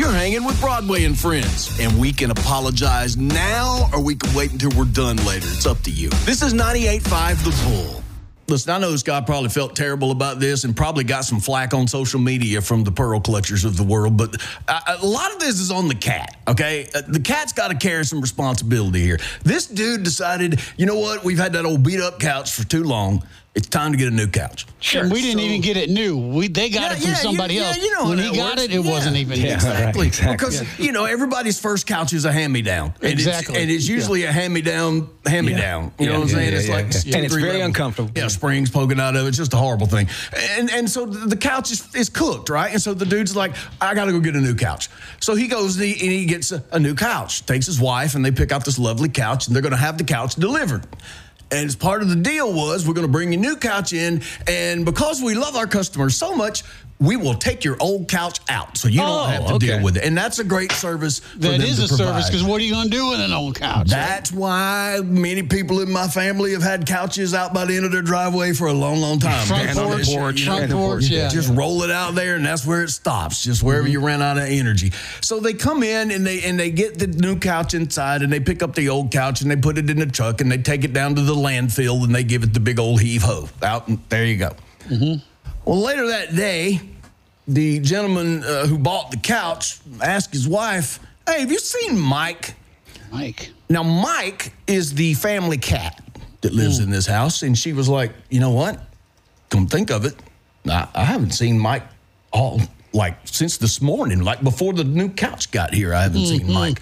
You're hanging with Broadway and Friends, and we can apologize now or we can wait until we're done later. It's up to you. This is 98.5 The Bull. Listen, I know this guy probably felt terrible about this and probably got some flack on social media from the pearl clutchers of the world, but a lot of this is on the cat, okay? The cat's got to carry some responsibility here. This dude decided, you know what? We've had that old beat-up couch for too long. It's time to get a new couch. Sure. And we didn't even get it new. They got it from somebody else. You know when he got it, it wasn't even new. Exactly. Because, everybody's first couch is a hand-me-down. Exactly. And it's usually a hand-me-down. You know what I'm saying? It's like and it's very uncomfortable. Yeah, springs poking out of it. It's just a horrible thing. And so the couch is cooked, right? And so the dude's like, I got to go get a new couch. So he goes and he gets a new couch, takes his wife, and they pick out this lovely couch, and they're going to have the couch delivered. And as part of the deal was, we're going to bring your new couch in, and because we love our customers so much, we will take your old couch out, so you don't have to deal with it. And that's a great service for them to provide. That is a service, because what are you going to do with an old couch? That's why many people in my family have had couches out by the end of their driveway for a long, long time. Front porch, yeah. Just roll it out there, and that's where it stops, just wherever you ran out of energy. So they come in, and they get the new couch inside, and they pick up the old couch, and they put it in the truck, and they take it down to the landfill, and they give it the big old heave-ho. Out, and there you go. Well, later that day, the gentleman who bought the couch asked his wife, hey, have you seen Mike? Mike. Now, Mike is the family cat that lives in this house. And she was like, you know what? Come think of it. I haven't seen Mike since this morning. Like before the new couch got here, I haven't seen Mike.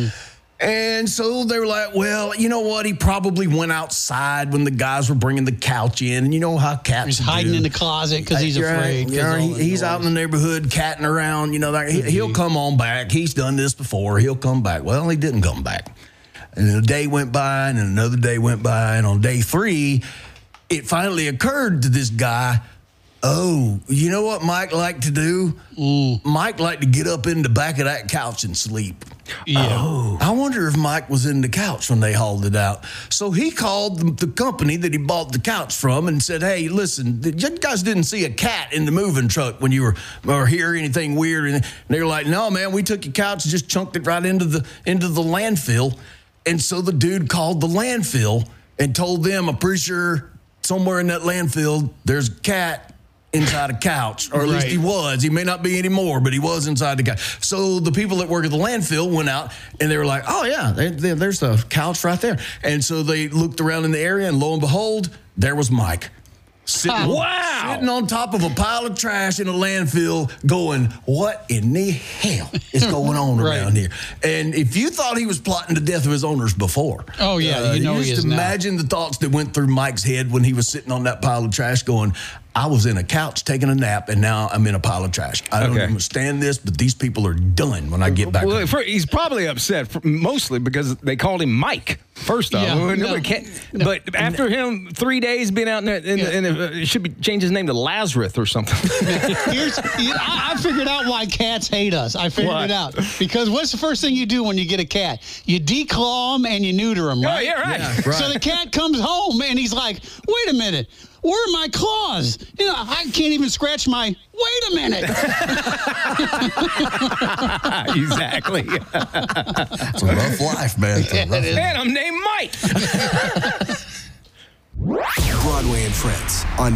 And so they were like, well, you know what? He probably went outside when the guys were bringing the couch in. And you know how cats He's hiding in the closet because he's afraid. He's out in the neighborhood catting around. He'll come on back. He's done this before. He'll come back. Well, he didn't come back. And then a day went by, and then another day went by. And on day 3, it finally occurred to this guy, oh, you know what Mike liked to do? Mike liked to get up in the back of that couch and sleep. Yeah. Oh, I wonder if Mike was in the couch when they hauled it out. So he called the company that he bought the couch from and said, hey, listen, you guys didn't see a cat in the moving truck when you were or hear anything weird? And they were like, no, man, we took your couch and just chunked it right into the landfill. And so the dude called the landfill and told them, I'm pretty sure somewhere in that landfill there's a cat inside a couch, or at least he was. He may not be anymore, but he was inside the couch. So the people that work at the landfill went out, and they were like, oh, yeah, there's the couch right there. And so they looked around in the area, and lo and behold, there was Mike. Sitting on top of a pile of trash in a landfill going, what in the hell is going on around here? And if you thought he was plotting the death of his owners before. Oh, yeah, he is just imagine the thoughts that went through Mike's head when he was sitting on that pile of trash going, I was in a couch taking a nap, and now I'm in a pile of trash. I don't understand this, but these people are done when I get back home. He's probably upset, mostly because they called him Mike, first off. But after him 3 days being out in there, it should change his name to Lazarus or something. I figured out why cats hate us. I figured it out. Because what's the first thing you do when you get a cat? You declaw them and you neuter them, right? Oh, yeah, right. Yeah, right. So the cat comes home, and he's like, wait a minute. Where are my claws? I can't even scratch my... Wait a minute. Exactly. It's a rough life, man. And I'm named Mike. Broadway and Friends on